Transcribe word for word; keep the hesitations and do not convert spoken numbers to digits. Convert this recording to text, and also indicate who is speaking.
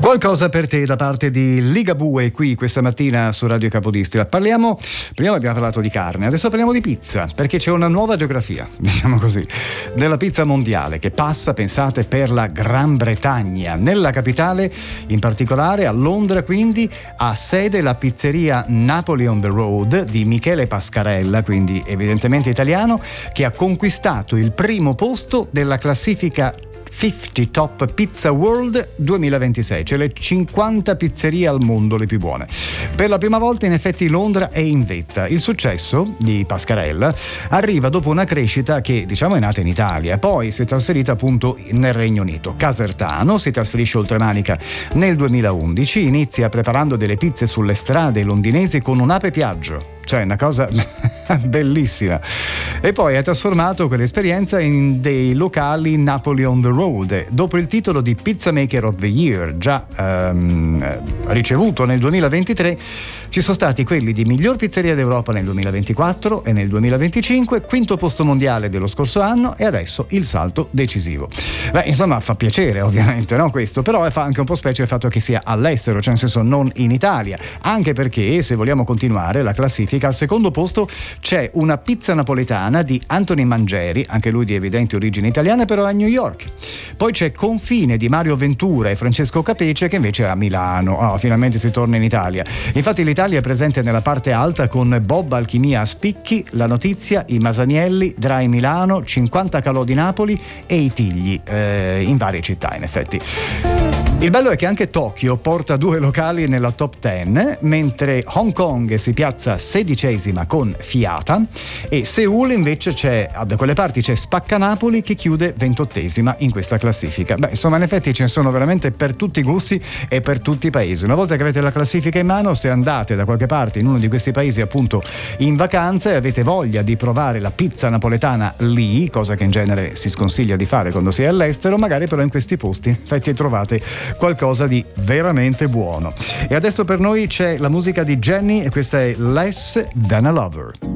Speaker 1: Qualcosa per te da parte di Ligabue qui questa mattina su Radio Capodistria. Parliamo, prima abbiamo parlato di carne, adesso parliamo di pizza, perché c'è una nuova geografia, diciamo così, della pizza mondiale che passa, pensate, per la Gran Bretagna. Nella capitale, in particolare a Londra, quindi, ha sede la pizzeria Napoli on the Road di Michele Pascarella, quindi evidentemente italiano, che ha conquistato il primo posto della classifica cinquanta Top Pizza World duemilaventisei, cioè le cinquanta pizzerie al mondo le più buone. Per la prima volta in effetti Londra è in vetta. Il successo di Pascarella arriva dopo una crescita che diciamo è nata in Italia, poi si è trasferita appunto nel Regno Unito. Casertano si trasferisce oltremanica nel duemilaundici, inizia preparando delle pizze sulle strade londinesi con un'ape Piaggio. Cioè una cosa bellissima. E poi ha trasformato quell'esperienza in dei locali Napoli on the Road. Dopo il titolo di Pizza Maker of the Year già ehm, ricevuto nel duemilaventitré, ci sono stati quelli di miglior pizzeria d'Europa nel duemilaventiquattro e nel duemilaventicinque, quinto posto mondiale dello scorso anno e adesso il salto decisivo. Beh, insomma, fa piacere ovviamente, no, questo, però fa anche un po' specie il fatto che sia all'estero, cioè nel senso non in Italia, anche perché se vogliamo continuare la classifica, al secondo posto c'è una pizza napoletana di Anthony Mangieri, anche lui di evidenti origini italiane, però a New York. Poi c'è Confine di Mario Ventura e Francesco Capece, che invece è a Milano. Oh, finalmente si torna in Italia. Infatti l'Italia è presente nella parte alta con Bob Alchimia a Spicchi, La Notizia, i Masanielli, Dry Milano, cinquanta Calò di Napoli e i Tigli, eh, in varie città in effetti. Il bello è che anche Tokyo porta due locali nella top dieci, mentre Hong Kong si piazza sedicesima con Fiata e Seul invece c'è, da quelle parti c'è Spacca Napoli che chiude ventottesima in questa classifica. Beh, insomma, in effetti ce ne sono veramente per tutti i gusti e per tutti i paesi. Una volta che avete la classifica in mano, se andate da qualche parte in uno di questi paesi appunto in vacanza e avete voglia di provare la pizza napoletana lì, cosa che in genere si sconsiglia di fare quando si è all'estero, magari però in questi posti infatti trovate qualcosa di veramente buono. E adesso per noi c'è la musica di Jenny e questa è Less Than a Lover.